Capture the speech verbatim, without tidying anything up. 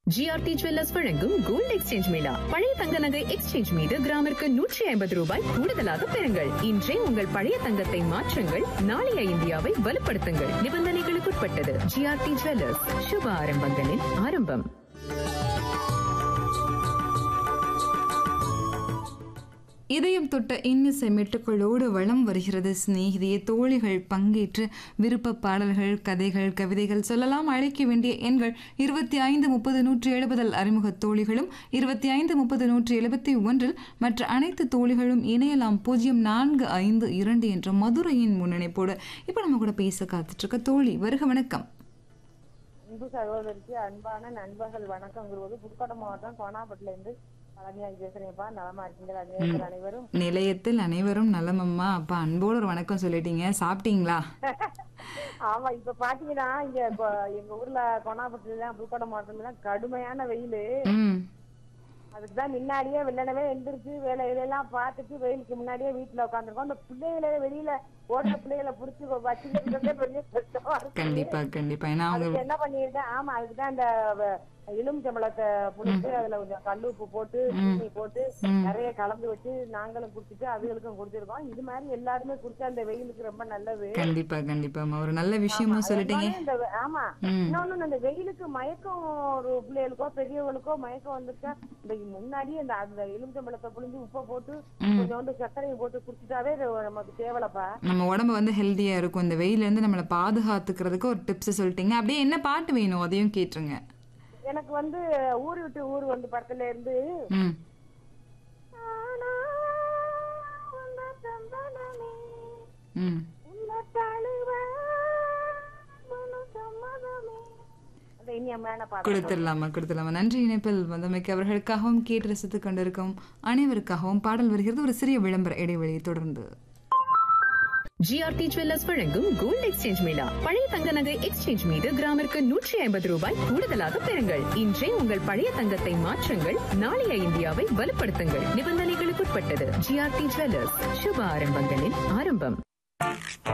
GRT jewellers வழங்கும் gold exchange Mela. பழைய தங்க நகை எக்ஸ்சேஞ்ச் மீது கிராமிற்கு நூற்றி ஐம்பது ரூபாய் கூடுதலாக பெறுங்கள். இன்றே உங்கள் பழைய தங்கத்தை மாற்றுங்கள், நாளைய இந்தியாவை வலுப்படுத்துங்கள். நிபந்தனைகளுக்குட்பட்டது. ஜிஆர்டி ஜுவல்லர்ஸ், சுப ஆரம்பங்களின் ஆரம்பம். இதயம் தொட்ட இன்னிசை மெட்டுக்களோடு வளம் வருகிறது சிநேகிதியே. தோழிகள் பங்கேற்று விருப்ப பாடல்கள், கதைகள், கவிதைகள் சொல்லலாம். அழைக்க வேண்டிய எண்கள் இருபத்தி ஐந்து முப்பது நூற்றி எழுபதில் அறிமுக தோழிகளும், இருபத்தி ஐந்து முப்பது நூற்றி எழுபத்தி ஒன்றில் மற்ற அனைத்து தோழிகளும் இணையலாம். பூஜ்ஜியம் நான்கு ஐந்து இரண்டு என்ற மதுரையின் முன்னிணைப்போடு இப்போ நம்ம கூட பேச காத்துட்டு இருக்க தோழி வருக. வணக்கம். அன்பு சகோதரிக்கு அன்பான நண்பர்கள் வணக்கங்கிறது புதுக்கோட்டை மாவட்டம் கோனாப்பட்டில இருந்து பேசுறேன்ப்பா. நலமா இருக்கீங்களா அனைவரும்? நிலையத்தில் அனைவரும் நலமம்மா. அப்பா அன்போடு ஒரு வணக்கம் சொல்லிட்டீங்க. சாப்பிட்டீங்களா? ஆமா, இப்ப பாத்தீங்கன்னா இங்க எங்க ஊர்ல கோனாப்பட்டில புதுக்கோட்டை மாவட்டத்துல தான் கடுமையான வெயில். அதுக்குதான் முன்னாடியே வெள்ளனவே எந்திரிச்சு வேலையிலாம் பார்த்துட்டு வெயிலுக்கு முன்னாடியே வீட்டுல உட்காந்துருக்கோம். அந்த பிள்ளைகள வெளியில ஓட்ட பிள்ளைகளை புடிச்சு வச்சுக்கிட்டே பெரிய கஷ்டமா இருக்கு. கண்டிப்பா கண்டிப்பா. என்ன பண்ணிருக்கேன், ஆமா அதுக்குதான் இந்த எலுமிச்சம்பழத்தை புளிச்சு அதுல கொஞ்சம் கல்லு உப்பு போட்டு சீனி போட்டு நிறைய கலந்து வச்சு நாங்களும் குடிச்சிட்டு அதுகளுக்கும் குடிச்சிருக்கோம். இது மாதிரி எல்லாருமே குடிச்சா அந்த வெயிலுக்கு ரொம்ப நல்லது. கண்டிப்பா கண்டிப்பா. ஒரு நல்ல விஷயமும் சொல்லிட்டீங்க. ஆமா, இன்னொன்னு இந்த வெயிலுக்கு மயக்கம் ஒரு பிள்ளைகளுக்கோ பெரியவங்களுக்கோ மயக்கம் வந்துட்டா இந்த முன்னாடியே இந்த அந்த எலுமிச்சம்பழத்தை புளிஞ்சு உப்பை போட்டு கொஞ்சம் வந்து சர்க்கரையை போட்டு குடிச்சிட்டாவே நமக்கு தேவலப்பா. நம்ம உடம்பு வந்து ஹெல்த்தியா இருக்கும். இந்த வெயில இருந்து நம்மளை பாதுகாத்துக்கிறதுக்கு ஒரு டிப்ஸ் சொல்லிட்டீங்க. அப்படியே என்ன பாட்டு வேணும் அதையும் கேட்டுருங்க. எனக்கு வந்து ஊரு விட்டு ஊரு வந்து படத்துல இருந்து கொடுத்துடலாமா கொடுத்துடலாமா. நன்றி. இணைப்பில் வந்தமைக்கு அவர்களுக்காகவும் கேட்டு ரசித்துக் கொண்டிருக்கும் அனைவருக்காகவும் பாடல் வருகிறது. ஒரு சிறிய விளம்பர இடைவெளியை தொடர்ந்து ஜிஆர்டி ஜுவல்லர்ஸ் வழங்கும் கோல்ட் எக்ஸ்சேஞ்ச் மேளா. பழைய தங்க நகை எக்ஸ்சேஞ்ச் மீது கிராமிற்கு நூற்றி ஐம்பது ரூபாய் கூடுதலாக பெறுங்கள். இன்றே உங்கள் பழைய தங்கத்தை மாற்றுங்கள், நாளைய இந்தியாவை வலுப்படுத்துங்கள். நிபந்தனைகளுக்குட்பட்டது. ஜிஆர்டி ஜுவல்லர்ஸ், சுப ஆரம்பங்களின் ஆரம்பம்.